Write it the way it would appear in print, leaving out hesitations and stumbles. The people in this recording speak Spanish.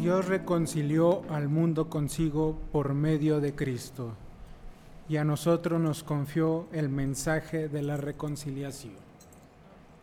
Dios reconcilió al mundo consigo por medio de Cristo, y a nosotros nos confió el mensaje de la reconciliación.